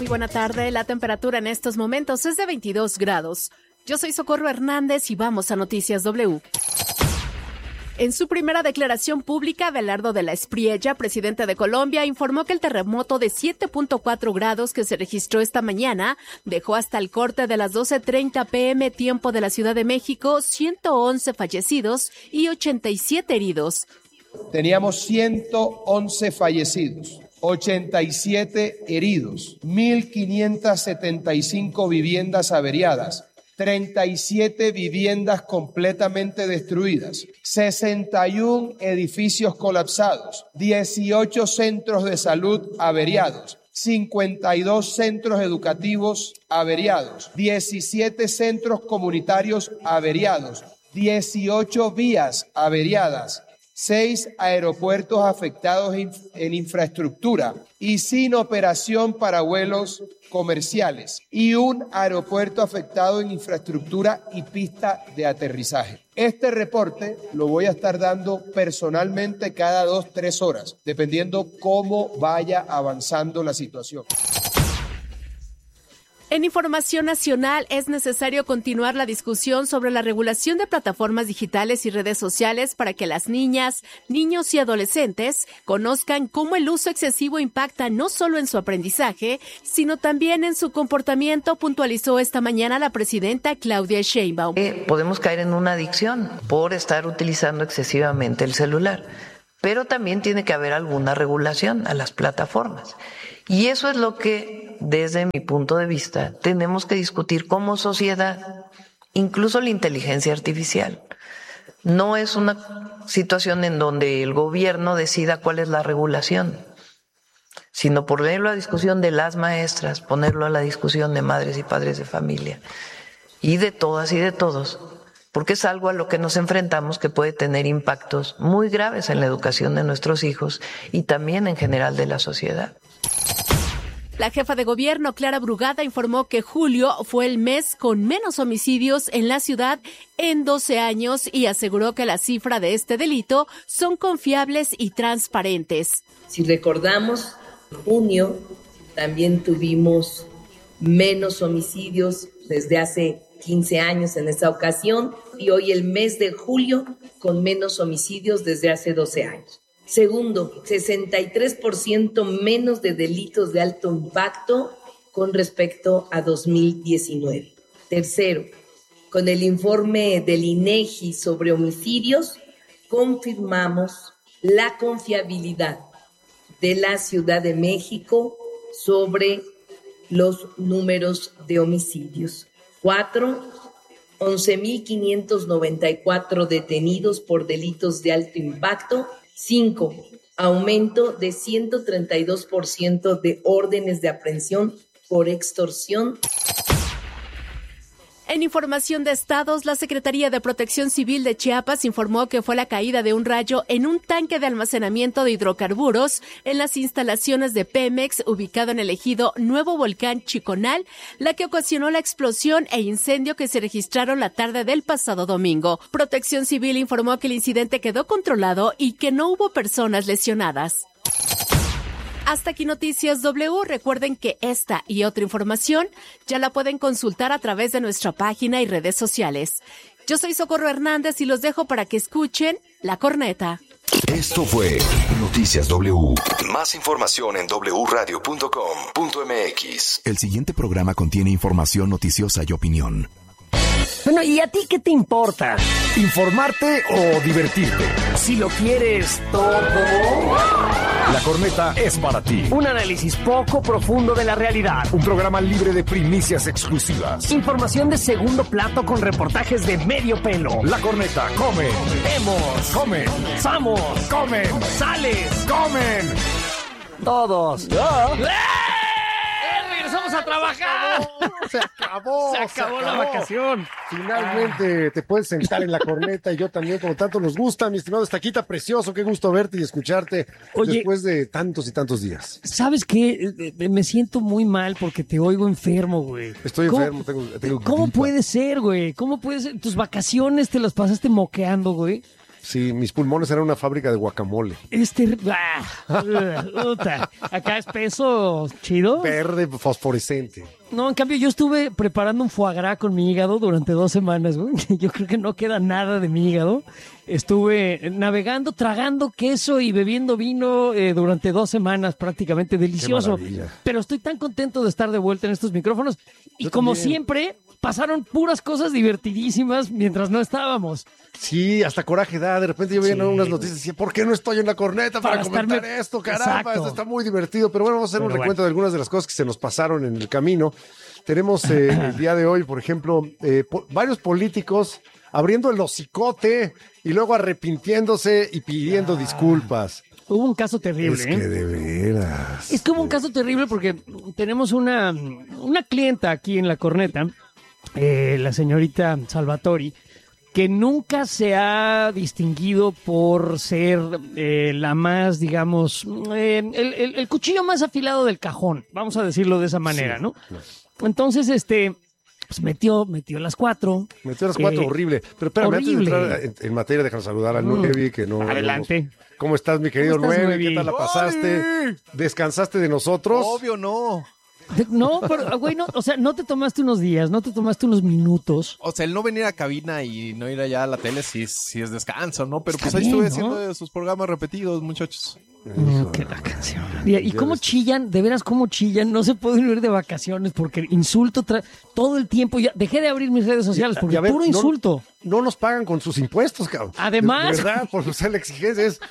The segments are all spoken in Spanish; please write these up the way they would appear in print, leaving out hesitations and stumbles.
buena tarde. La temperatura en estos momentos es de 22 grados. Yo soy Socorro Hernández y vamos a Noticias W. En su primera declaración pública, Abelardo de la Espriella, presidente de Colombia, informó que el terremoto de 7.4 grados que se registró esta mañana dejó hasta el corte de las 12:30 p.m. tiempo de la Ciudad de México 111 fallecidos y 87 heridos. Teníamos 111 fallecidos, 87 heridos, 1.575 viviendas averiadas, 37 viviendas completamente destruidas, 61 edificios colapsados, 18 centros de salud averiados, 52 centros educativos averiados, 17 centros comunitarios averiados, 18 vías averiadas, 6 aeropuertos afectados en infraestructura y sin operación para vuelos comerciales y un aeropuerto afectado en infraestructura y pista de aterrizaje. Este reporte lo voy a estar dando personalmente cada 2-3 horas, dependiendo cómo vaya avanzando la situación. En información nacional, es necesario continuar la discusión sobre la regulación de plataformas digitales y redes sociales para que las niñas, niños y adolescentes conozcan cómo el uso excesivo impacta no solo en su aprendizaje, sino también en su comportamiento, puntualizó esta mañana la presidenta Claudia Sheinbaum. Podemos caer en una adicción por estar utilizando excesivamente el celular, pero también tiene que haber alguna regulación a las plataformas. Y eso es lo que, desde mi punto de vista, tenemos que discutir como sociedad, incluso la inteligencia artificial. No es una situación en donde el gobierno decida cuál es la regulación, sino ponerlo a discusión de las maestras, ponerlo a la discusión de madres y padres de familia, y de todas y de todos, porque es algo a lo que nos enfrentamos que puede tener impactos muy graves en la educación de nuestros hijos y también en general de la sociedad. La jefa de gobierno, Clara Brugada, informó que julio fue el mes con menos homicidios en la ciudad en 12 años y aseguró que la cifra de este delito son confiables y transparentes. Si recordamos, en junio también tuvimos menos homicidios desde hace 15 años en esa ocasión y hoy el mes de julio con menos homicidios desde hace 12 años. Segundo, 63% menos de delitos de alto impacto con respecto a 2019. Tercero, con el informe del INEGI sobre homicidios, confirmamos la confiabilidad de la Ciudad de México sobre los números de homicidios. 4, 11.594 detenidos por delitos de alto impacto. 5, aumento de 132% de órdenes de aprehensión por extorsión. En información de estados, la Secretaría de Protección Civil de Chiapas informó que fue la caída de un rayo en un tanque de almacenamiento de hidrocarburos en las instalaciones de Pemex, ubicado en el ejido Nuevo Volcán Chiconal, la que ocasionó la explosión e incendio que se registraron la tarde del pasado domingo. Protección Civil informó que el incidente quedó controlado y que no hubo personas lesionadas. Hasta aquí Noticias W. Recuerden que esta y otra información ya la pueden consultar a través de nuestra página y redes sociales. Yo soy Socorro Hernández y los dejo para que escuchen La Corneta. Esto fue Noticias W. Más información en wradio.com.mx. El siguiente programa contiene información noticiosa y opinión. Bueno, ¿y a ti qué te importa? ¿Informarte o divertirte? Si lo quieres todo. La Corneta es para ti. Un análisis poco profundo de la realidad. Un programa libre de primicias exclusivas. Información de segundo plato con reportajes de medio pelo. La Corneta come. Vemos. Come. Vamos. Comen. Sales. Comen. Todos. ¡Regresamos a trabajar! Se acabó. Se acabó la vacación. Finalmente te puedes sentar en La Corneta y yo también, como tanto nos gusta, mi estimado Estaquita, precioso. Qué gusto verte y escucharte. Oye, después de tantos y tantos días. ¿Sabes qué? Me siento muy mal porque te oigo enfermo, güey. Estoy enfermo, tengo ¿Cómo gripa. puede ser, güey? ¿Cómo puede ser? ¿Tus vacaciones te las pasaste moqueando, güey? Sí, mis pulmones eran una fábrica de guacamole. Acá es peso chido. Verde, fosforescente. No, en cambio yo estuve preparando un foie gras con mi hígado durante 2 semanas, güey. Yo creo que no queda nada de mi hígado. Estuve navegando, tragando queso y bebiendo vino durante 2 semanas, prácticamente delicioso. Pero estoy tan contento de estar de vuelta en estos micrófonos. Y yo como también. Siempre, pasaron puras cosas divertidísimas mientras no estábamos. Sí, hasta coraje da. De repente yo veía unas noticias y decía, ¿por qué no estoy en la corneta para comentar esto? Caramba, esto está muy divertido. Pero bueno, vamos a hacer un recuento de algunas de las cosas que se nos pasaron en el camino. Tenemos el día de hoy, por ejemplo, varios políticos abriendo el hocicote y luego arrepintiéndose y pidiendo disculpas. Hubo un caso terrible. Es que de veras. Es que hubo un caso terrible porque tenemos una clienta aquí en la corneta, la señorita Salvatori, que nunca se ha distinguido por ser la más, digamos, el cuchillo más afilado del cajón, vamos a decirlo de esa manera, sí, ¿no? Entonces, pues metió las 4. Metió las 4, horrible. Pero espérame, horrible. Antes de entrar en materia, déjanos saludar a Nuevi, que no... Adelante. ¿Cómo estás, mi querido Nuevi? ¿Qué tal la pasaste? ¡Ay! ¿Descansaste de nosotros? Obvio no. No, pero, güey, no, o sea, no te tomaste unos días, no te tomaste unos minutos. O sea, el no venir a cabina y no ir allá a la tele sí es descanso, ¿no? Pero pues ahí estuve haciendo sus programas repetidos, muchachos. Qué la canción. ¿Y cómo chillan? De veras, cómo chillan. No se pueden ir de vacaciones porque insulto todo el tiempo. Ya dejé de abrir mis redes sociales porque puro insulto. No nos pagan con sus impuestos, cabrón. Además. De verdad, por ser la exigencia es...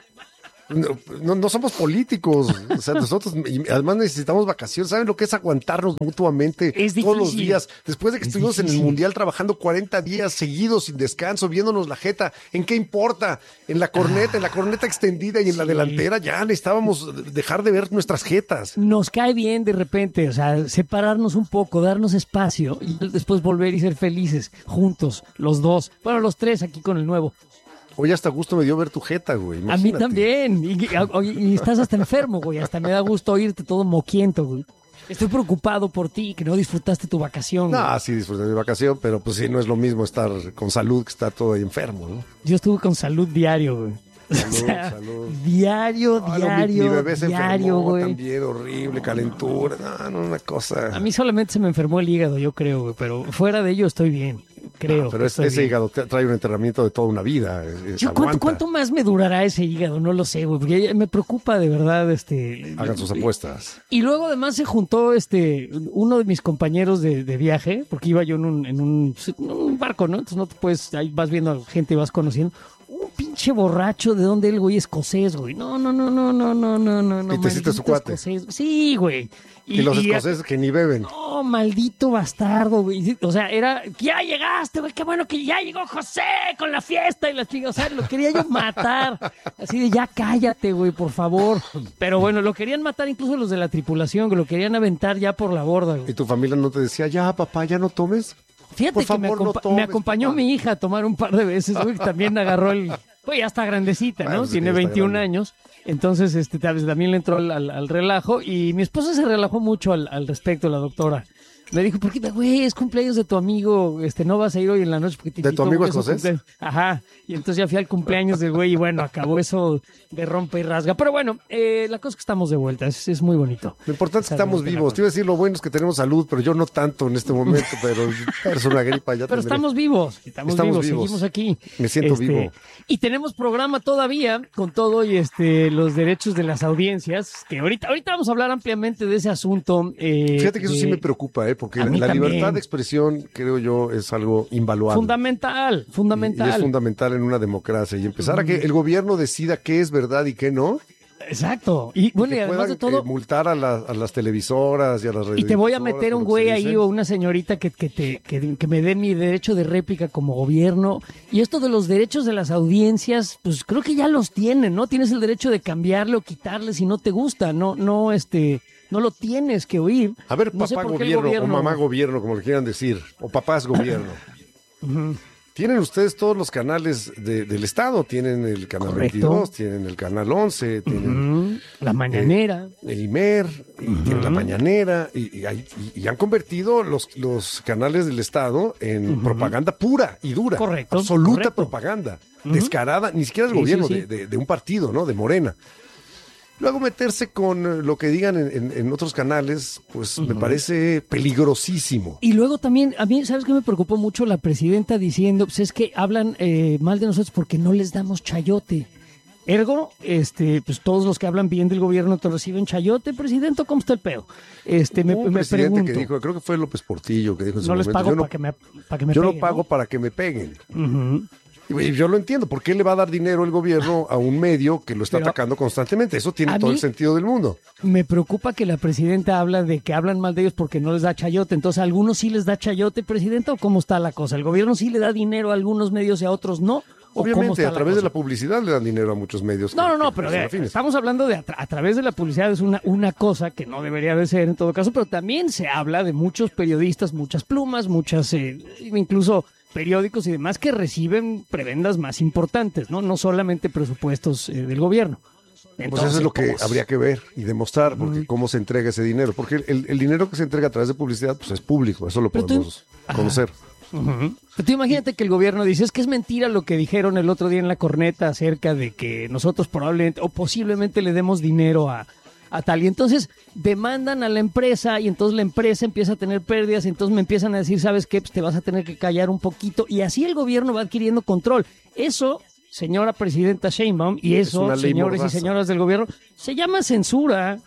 No somos políticos, o sea, nosotros además necesitamos vacaciones. ¿Saben lo que es aguantarnos mutuamente todos los días? Después de que estuvimos en el Mundial trabajando 40 días seguidos sin descanso, viéndonos la jeta, ¿en qué importa? En la corneta extendida y en la delantera ya necesitábamos dejar de ver nuestras jetas. Nos cae bien de repente, o sea, separarnos un poco, darnos espacio y después volver y ser felices juntos, los dos, bueno, los 3 aquí con el nuevo. Oye, hasta gusto me dio ver tu jeta, güey. Imagínate. A mí también. Y estás hasta enfermo, güey. Hasta me da gusto oírte todo moquiento, güey. Estoy preocupado por ti, que no disfrutaste tu vacación. No, sí disfruté mi vacación, pero pues sí, no es lo mismo estar con salud que estar todo ahí enfermo, ¿no? Yo estuve con salud diario, güey. Salud. Diario. Mi bebé se enfermó güey. También, horrible, calentura. No, una cosa. A mí solamente se me enfermó el hígado, yo creo, güey. Pero fuera de ello estoy bien. Creo. Pero ese hígado trae un enterramiento de toda una vida. ¿Cuánto más me durará ese hígado? No lo sé, güey, porque me preocupa de verdad. Hagan sus apuestas. Y luego además se juntó uno de mis compañeros de viaje, porque iba yo en un barco, ¿no? Entonces no te puedes, ahí vas viendo gente y vas conociendo. Un pinche borracho, ¿de dónde el güey escocés, güey? No. ¿Y te hiciste su cuate? Escocés. Sí, güey. Y los escoceses que ni beben. No, maldito bastardo, güey. O sea, era, ya llegaste, güey, qué bueno que ya llegó José con la fiesta y las chingas. O sea, lo quería yo matar. Así de, ya cállate, güey, por favor. Pero bueno, lo querían matar incluso los de la tripulación, que lo querían aventar ya por la borda, güey. ¿Y tu familia no te decía, ya, papá, ya no tomes? Fíjate por favor, que me acompañó mi hija a tomar un par de veces, güey, también agarró pues ya está grandecita, ¿no? Bueno, tiene 21 años. Entonces, también le entró al relajo y mi esposa se relajó mucho al respecto, la doctora. Le dijo, ¿por qué, güey? Es cumpleaños de tu amigo, no vas a ir hoy en la noche porque te invitó. ¿De tu amigo escocés? Ajá. Y entonces ya fui al cumpleaños del güey y bueno, acabó eso de rompe y rasga. Pero bueno, la cosa es que estamos de vuelta, es muy bonito. Lo importante es que estamos vivos. Te iba a decir, lo bueno es que tenemos salud, pero yo no tanto en este momento, pero es una gripa ya. Pero estamos vivos, seguimos aquí. Me siento vivo. Y tenemos programa todavía con todo y los derechos de las audiencias, que ahorita vamos a hablar ampliamente de ese asunto. Fíjate que eso sí me preocupa, porque la libertad de expresión, creo yo, es algo invaluable. Fundamental. Y es fundamental en una democracia. Y empezar a que el gobierno decida qué es verdad y qué no. Exacto. Y bueno, y además de todo, multar a las televisoras y a las redes. Y te voy a meter un güey ahí o una señorita que me dé mi derecho de réplica como gobierno. Y esto de los derechos de las audiencias, pues creo que ya los tienen, ¿no? Tienes el derecho de cambiarle o quitarle si no te gusta. No lo tienes que oír. A ver, no papá gobierno o mamá gobierno, como le quieran decir, o papás gobierno. Tienen ustedes todos los canales del Estado, tienen el canal 22, tienen el canal 11, tienen la mañanera, el IMER, y tienen la mañanera, y han convertido los canales del Estado en propaganda pura y dura. Correcto. Absoluta propaganda, descarada, ni siquiera del gobierno, de un partido, ¿no? De Morena. Luego meterse con lo que digan en otros canales, pues me parece peligrosísimo. Y luego también, a mí, ¿sabes qué me preocupó mucho? La presidenta diciendo, pues es que hablan mal de nosotros porque no les damos chayote. Ergo, pues todos los que hablan bien del gobierno te reciben chayote, presidente, ¿cómo está el pedo? Me pregunto. Que dijo, creo que fue López Portillo que dijo en su no les momento, pago para que me peguen. Yo no pago para que me peguen. Y yo lo entiendo, ¿por qué le va a dar dinero el gobierno a un medio que lo está atacando constantemente? Eso tiene todo el sentido del mundo. Me preocupa que la presidenta habla de que hablan mal de ellos porque no les da chayote. Entonces, ¿a algunos sí les da chayote, presidenta, o cómo está la cosa? ¿El gobierno sí le da dinero a algunos medios y a otros no? Obviamente, a través de la publicidad le dan dinero a muchos medios. No, pero estamos hablando de a través de la publicidad, es una cosa que no debería de ser en todo caso, pero también se habla de muchos periodistas, muchas plumas, muchas, incluso periódicos y demás que reciben prebendas más importantes, no solamente presupuestos del gobierno. Entonces, pues eso es lo que habría que ver y demostrar, porque cómo se entrega ese dinero, porque el dinero que se entrega a través de publicidad pues es público, eso lo podemos conocer. Pero tú imagínate que el gobierno dice, es que es mentira lo que dijeron el otro día en la corneta acerca de que nosotros probablemente o posiblemente le demos dinero a tal, y entonces demandan a la empresa y entonces la empresa empieza a tener pérdidas y entonces me empiezan a decir, ¿sabes qué? Pues te vas a tener que callar un poquito, y así el gobierno va adquiriendo control. Eso, señora presidenta Sheinbaum, y eso, señores y señoras del gobierno, se llama censura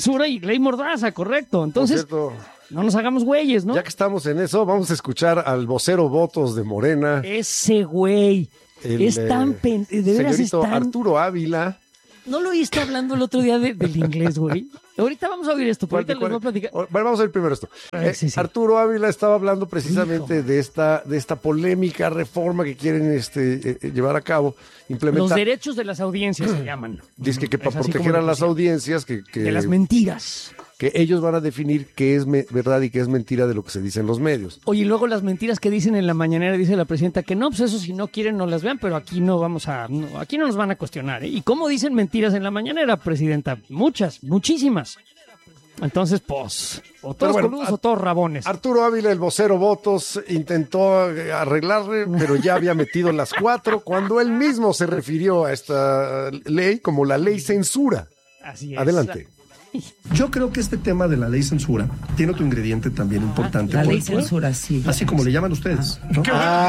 y ley mordaza, correcto. Entonces, no nos hagamos güeyes, ¿no? Ya que estamos en eso, vamos a escuchar al vocero votos de Morena. Ese güey es tan de veras señorito Arturo Ávila. ¿No lo oíste hablando el otro día del inglés, güey? Ahorita vamos a oír esto, pero ahorita les voy a platicar. Bueno, vamos a ver primero esto. Sí. Arturo Ávila estaba hablando precisamente de esta polémica reforma que quieren llevar a cabo, implementar. Los derechos de las audiencias se llaman. Dice que para proteger a las audiencias, de las mentiras. Que ellos van a definir qué es verdad y qué es mentira de lo que se dice en los medios. Oye, y luego las mentiras que dicen en la mañanera, dice la presidenta, que no, pues eso si no quieren no las vean, pero aquí aquí no nos van a cuestionar, ¿eh? ¿Y cómo dicen mentiras en la mañanera, presidenta? Muchísimas. Entonces, pues, o todos coludos o todos rabones. Arturo Ávila, el vocero votos, intentó arreglarle, pero ya había metido las 4 cuando él mismo se refirió a esta ley como la ley censura. Así es. Adelante. Yo creo que este tema de la ley censura tiene otro ingrediente también importante. La ley censura, sí. Así como le llaman ustedes, ¿no?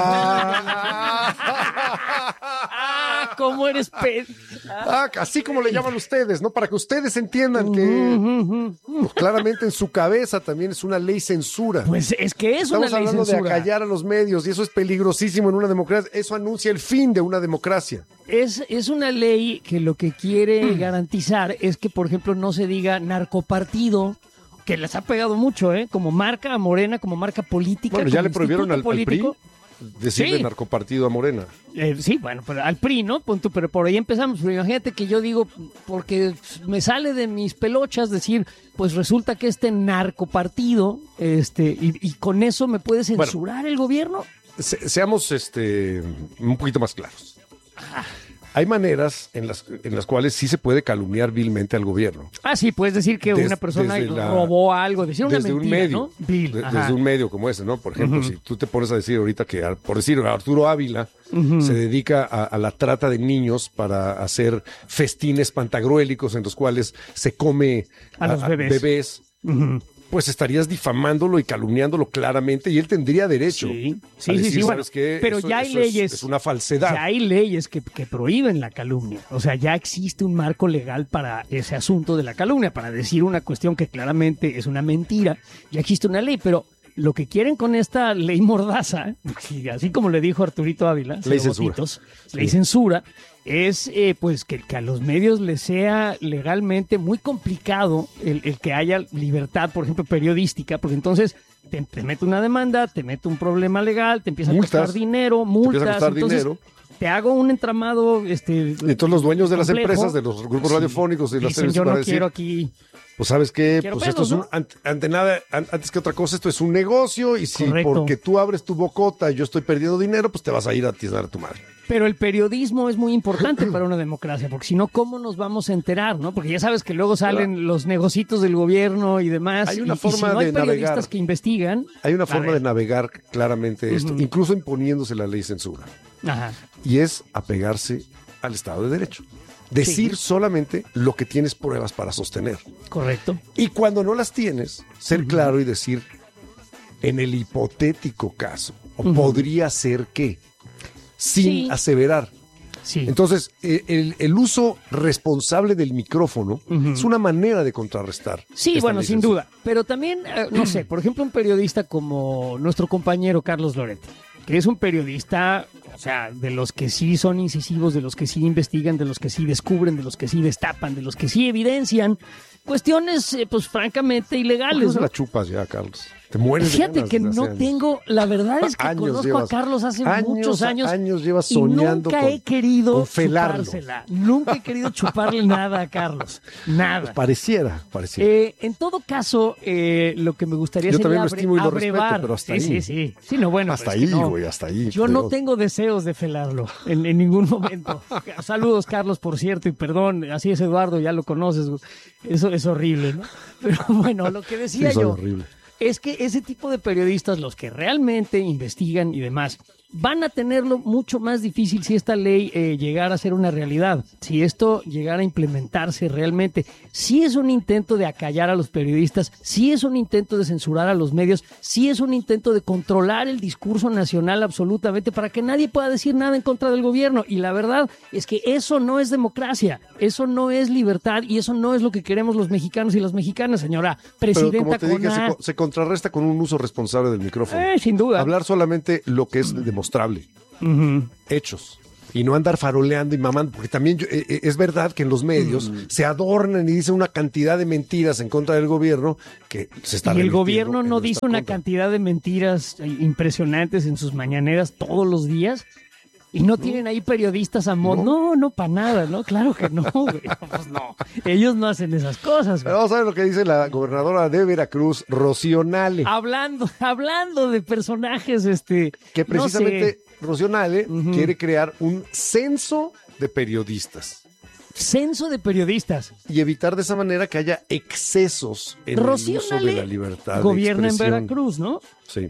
¿Cómo eres así como le llaman ustedes, ¿no? Para que ustedes entiendan que pues, claramente en su cabeza también es una ley censura. Pues es que es una ley censura. Estamos hablando de acallar a los medios y eso es peligrosísimo en una democracia. Eso anuncia el fin de una democracia. Es una ley que lo que quiere garantizar es que, por ejemplo, no se diga narcopartido, que les ha pegado mucho, como marca a Morena, como marca política. Bueno, ya le prohibieron al PRI decirle narcopartido a Morena. Sí, bueno, pero al PRI, ¿no? Pero por ahí empezamos. Pero imagínate que yo digo, porque me sale de mis pelochas decir, pues resulta que narcopartido, y con eso me puede censurar el gobierno. Seamos un poquito más claros. Hay maneras en las cuales sí se puede calumniar vilmente al gobierno. Sí, puedes decir que una persona robó algo, decir una mentira, un medio, ¿no? Desde un medio como ese, ¿no? Por ejemplo, si tú te pones a decir ahorita que, por decir, Arturo Ávila se dedica a la trata de niños para hacer festines pantagruélicos en los cuales se come a los bebés. Pues estarías difamándolo y calumniándolo claramente y él tendría derecho a decir, ¿sabes qué? Pero ya hay leyes. Es una falsedad. Ya hay leyes que prohíben la calumnia. O sea, ya existe un marco legal para ese asunto de la calumnia, para decir una cuestión que claramente es una mentira. Ya existe una ley, pero lo que quieren con esta ley mordaza, así como le dijo Arturito Ávila, ley censura, es pues que a los medios les sea legalmente muy complicado el que haya libertad, por ejemplo, periodística, porque entonces te mete una demanda, te mete un problema legal, te empieza a costar dinero, multas. te hago un entramado, Entonces los dueños de las empresas, de los grupos radiofónicos y las dicen, yo no quiero aquí. Pues ¿sabes qué? Quiero Pues pedos, esto es antes que otra cosa, esto es un negocio y si porque tú abres tu bocota y yo estoy perdiendo dinero, pues te vas a ir a tirar a tu madre. Pero el periodismo es muy importante para una democracia, porque si no, ¿cómo nos vamos a enterar, no? Porque ya sabes que luego salen los negocitos del gobierno y demás. Hay una y forma si no hay de periodistas navegar. Que investigan. Hay una forma de navegar claramente esto, incluso imponiéndose la ley censura. Ajá. Y es apegarse al Estado de Derecho. Decir solamente lo que tienes pruebas para sostener. Correcto. Y cuando no las tienes, ser claro y decir, en el hipotético caso, o podría ser que, sin aseverar. Sí. Entonces, el uso responsable del micrófono es una manera de contrarrestar. Sí, bueno, sin duda. Pero también, no sé, por ejemplo, un periodista como nuestro compañero Carlos Loret, que es un periodista, o sea, de los que sí son incisivos, de los que sí investigan, de los que sí descubren, de los que sí destapan, de los que sí evidencian cuestiones, pues francamente ilegales. ¿Por qué no se la chupas ya, Carlos? Te mueres. Fíjate que no tengo, la verdad es que conozco a Carlos hace muchos años. Años llevas soñando y nunca he querido felarlo. chupársela. Nunca he querido chuparle nada a Carlos. Nada. Pues pareciera. En todo caso, lo que me gustaría yo sería también lo estimo y lo respeto, pero hasta ahí. Sí. Sí, no, bueno. Hasta ahí, güey, hasta ahí. Yo no tengo deseos de felarlo en ningún momento. Saludos, Carlos, por cierto, y perdón, así es Eduardo, ya lo conoces. Eso es horrible, ¿no? Pero bueno, lo que decía yo es que ese tipo de periodistas, los que realmente investigan y demás, van a tenerlo mucho más difícil si esta ley llegara a ser una realidad, si esto llegara a implementarse realmente. Si es un intento de acallar a los periodistas, si es un intento de censurar a los medios, si es un intento de controlar el discurso nacional absolutamente para que nadie pueda decir nada en contra del gobierno. Y la verdad es que eso no es democracia, eso no es libertad y eso no es lo que queremos los mexicanos y las mexicanas, señora presidenta. Pero como te dije, se contrarresta con un uso responsable del micrófono. Sin duda. Hablar solamente lo que es demostrable. Hechos. Y no andar faroleando y mamando, porque también es verdad que en los medios se adornan y dicen una cantidad de mentiras en contra del gobierno que se está revirtiendo. Y el gobierno no dice una cantidad de mentiras impresionantes en sus mañaneras todos los días. ¿Y no tienen ahí periodistas a modo? No, para nada, ¿no? Claro que no, güey. Pues no. Ellos no hacen esas cosas, güey. Vamos a ver lo que dice la gobernadora de Veracruz, Rocío Nale. Hablando de personajes, que precisamente Rocío Nale quiere crear un censo de periodistas. Censo de periodistas. Y evitar de esa manera que haya excesos en Rocío el uso Nale de la libertad gobierna de expresión. en Veracruz, ¿no? Sí.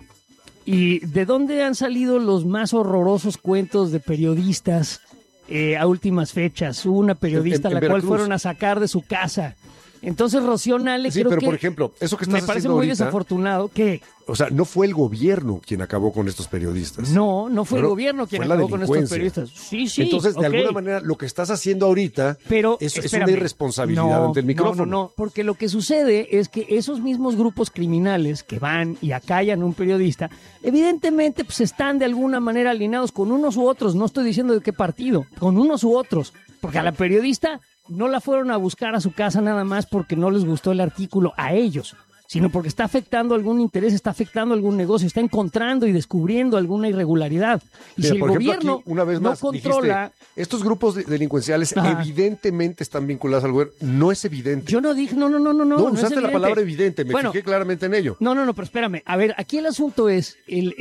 ¿Y de dónde han salido los más horrorosos cuentos de periodistas a últimas fechas? Hubo una periodista a la cual fueron a sacar de su casa. Entonces Rocío Nale creo pero que por ejemplo, eso que estás me parece haciendo muy ahorita, desafortunado que... O sea, no fue el gobierno quien acabó con estos periodistas. No fue el gobierno quien acabó con estos periodistas. Sí. Entonces, de alguna manera, lo que estás haciendo ahorita es una irresponsabilidad ante el micrófono. No, porque lo que sucede es que esos mismos grupos criminales que van y acallan a un periodista, evidentemente pues están de alguna manera alineados con unos u otros, no estoy diciendo de qué partido, con unos u otros, porque a la periodista no la fueron a buscar a su casa nada más porque no les gustó el artículo a ellos, sino porque está afectando algún interés, está afectando algún negocio, está encontrando y descubriendo alguna irregularidad. Y mira, si el gobierno aquí, una vez más, no controla... Dijiste, estos grupos delincuenciales evidentemente están vinculados al gobierno. No es evidente. Yo no dije, no usaste la palabra evidente, me fijé claramente en ello. No, pero espérame. A ver, aquí el asunto es,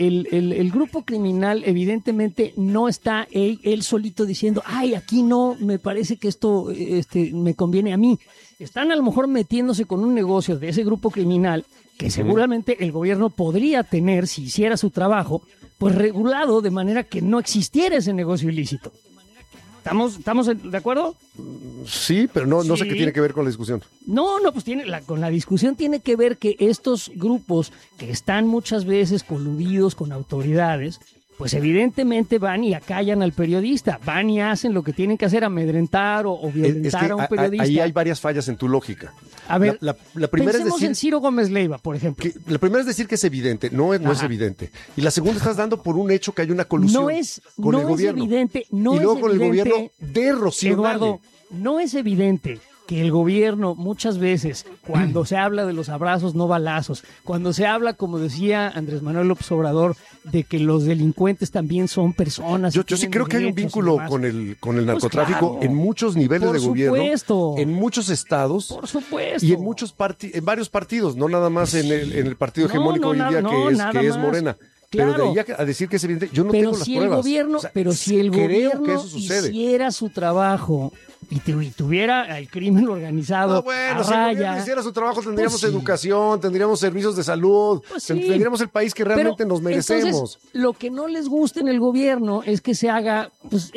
el grupo criminal evidentemente no está él solito diciendo, ay, aquí no, me parece que esto me conviene a mí. Están a lo mejor metiéndose con un negocio de ese grupo criminal que seguramente el gobierno podría tener, si hiciera su trabajo, pues regulado de manera que no existiera ese negocio ilícito. ¿Estamos de acuerdo? Sí, pero no sé qué tiene que ver con la discusión. No, pues con la discusión tiene que ver que estos grupos que están muchas veces coludidos con autoridades, pues evidentemente van y acallan al periodista, van y hacen lo que tienen que hacer, amedrentar o violentar a un periodista. Ahí hay varias fallas en tu lógica. A ver, la primera pensemos es decir, en Ciro Gómez Leiva, por ejemplo. La primera es decir que es evidente, no es evidente. Y la segunda estás dando por un hecho que hay una colusión con el gobierno. Evidente, y luego con el gobierno de Rocío Eduardo, Nale. no es evidente que el gobierno muchas veces, cuando se habla de los abrazos no balazos, cuando se habla, como decía Andrés Manuel López Obrador, de que los delincuentes también son personas. Yo sí creo que hay un vínculo con el narcotráfico, pues claro, en muchos niveles de gobierno, en muchos estados, por supuesto, y en varios partidos, no nada más en el partido hegemónico hoy en día que es Morena. Claro. Pero de ahí a decir que es evidente, yo no tengo las pruebas. Pero si el gobierno hiciera su trabajo y tuviera el crimen organizado a raya, si el gobierno hiciera su trabajo, tendríamos educación, tendríamos servicios de salud, tendríamos el país que realmente nos merecemos. Entonces, lo que no les gusta en el gobierno es que se haga pues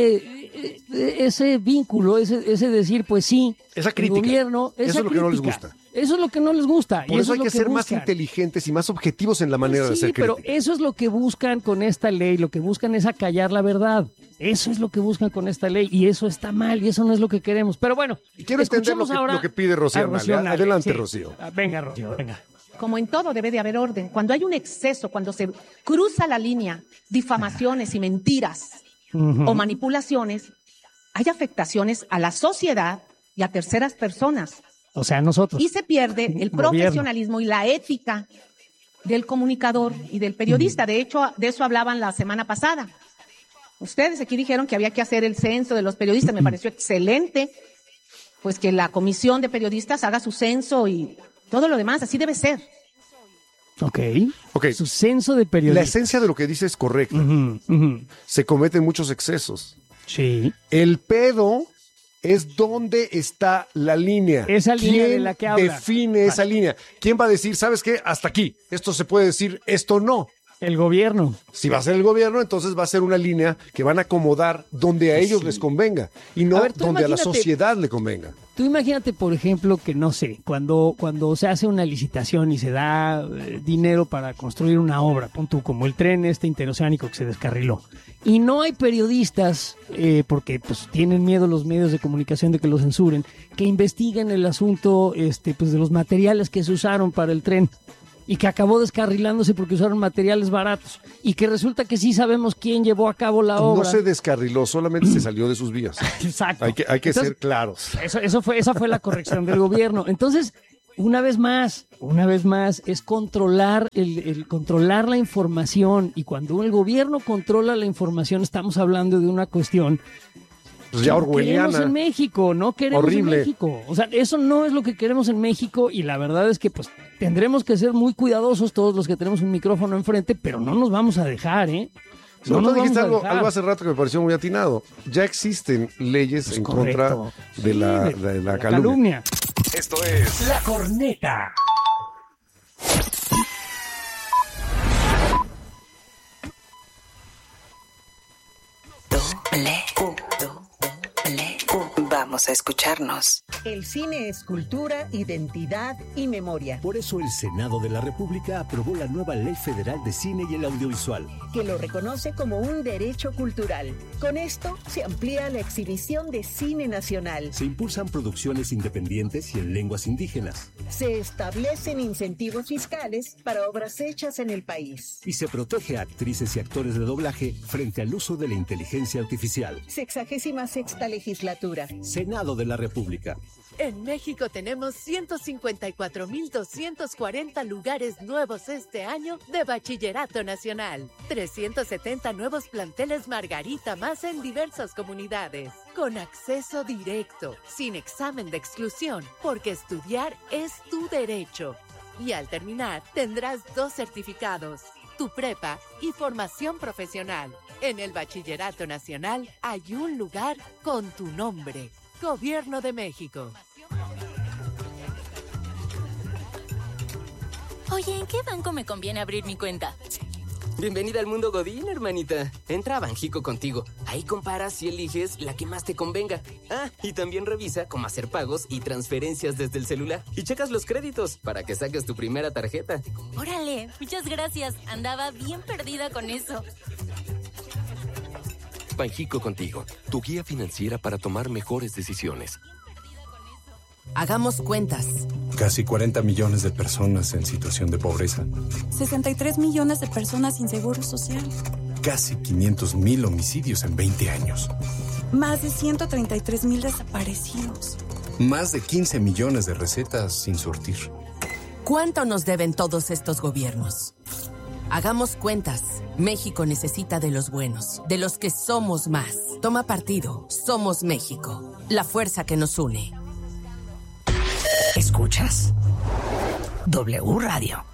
ese vínculo, ese decir, pues sí, esa crítica. El gobierno, eso es lo que no les gusta. Eso es lo que no les gusta. Por eso hay que ser más inteligentes y más objetivos en la manera de hacer crítica. Pero eso es lo que buscan con esta ley. Lo que buscan es acallar la verdad. Eso es lo que buscan con esta ley. Y eso está mal y eso no es lo que queremos. Pero bueno, y quiero entender lo que pide Rocío Nale. Adelante, Rocío. Venga, Rocío, venga. Como en todo debe de haber orden. Cuando hay un exceso, cuando se cruza la línea, difamaciones y mentiras o manipulaciones, hay afectaciones a la sociedad y a terceras personas. O sea, nosotros. Y se pierde el profesionalismo y la ética del comunicador y del periodista. De hecho, de eso hablaban la semana pasada. Ustedes aquí dijeron que había que hacer el censo de los periodistas. Me pareció excelente, pues que la comisión de periodistas haga su censo y todo lo demás. Así debe ser. Ok. Su censo de periodistas. La esencia de lo que dice es correcta. Se cometen muchos excesos. Sí. El pedo es dónde está la línea. Esa línea de la que habla. ¿Quién define esa línea? ¿Quién va a decir, sabes qué? Hasta aquí. Esto se puede decir, esto no. El gobierno. Si va a ser el gobierno, entonces va a ser una línea que van a acomodar donde a ellos les convenga y no donde a la sociedad le convenga. Tú imagínate, por ejemplo, que no sé, cuando se hace una licitación y se da dinero para construir una obra, pon tú, como el tren interoceánico que se descarriló, y no hay periodistas, porque pues tienen miedo los medios de comunicación de que lo censuren, que investiguen el asunto pues de los materiales que se usaron para el tren y que acabó descarrilándose porque usaron materiales baratos y que resulta que sí sabemos quién llevó a cabo la obra. No se descarriló, solamente se salió de sus vías. Exacto. Hay que Entonces, ser claros. Esa fue la corrección del gobierno. Entonces, una vez más, es controlar controlar la información, y cuando el gobierno controla la información estamos hablando de una cuestión pues ya orwelliana. Queremos en México, no queremos horrible. En México. O sea, eso no es lo que queremos en México, y la verdad es que pues tendremos que ser muy cuidadosos todos los que tenemos un micrófono enfrente, pero no nos vamos a dejar, No dijiste algo hace rato que me pareció muy atinado. Ya existen leyes en contra de la calumnia. Esto es La Corneta. Vamos a escucharnos. El cine es cultura, identidad y memoria. Por eso el Senado de la República aprobó la nueva Ley Federal de Cine y el Audiovisual, que lo reconoce como un derecho cultural. Con esto se amplía la exhibición de cine nacional. Se impulsan producciones independientes y en lenguas indígenas. Se establecen incentivos fiscales para obras hechas en el país. Y se protege a actrices y actores de doblaje frente al uso de la inteligencia artificial. 66ª legislatura. Senado de la República. En México tenemos 154,240 lugares nuevos este año de Bachillerato Nacional. 370 nuevos planteles Margarita más en diversas comunidades. Con acceso directo, sin examen de exclusión, porque estudiar es tu derecho. Y al terminar, tendrás 2 certificados, tu prepa y formación profesional. En el Bachillerato Nacional hay un lugar con tu nombre. Gobierno de México. Oye, ¿en qué banco me conviene abrir mi cuenta? Bienvenida al mundo Godín, hermanita. Entra a Banjico Contigo. Ahí comparas y eliges la que más te convenga. Y también revisa cómo hacer pagos y transferencias desde el celular. Y checas los créditos para que saques tu primera tarjeta. Órale, muchas gracias. Andaba bien perdida con eso. Banjico Contigo, tu guía financiera para tomar mejores decisiones. Hagamos cuentas. Casi 40 millones de personas en situación de pobreza. 63 millones de personas sin seguro social. Casi 500,000 homicidios en 20 años. Más de 133,000 desaparecidos. Más de 15 millones de recetas sin surtir. ¿Cuánto nos deben todos estos gobiernos? Hagamos cuentas. México necesita de los buenos, de los que somos más. Toma partido. Somos México. La fuerza que nos une. ¿Escuchas? W Radio.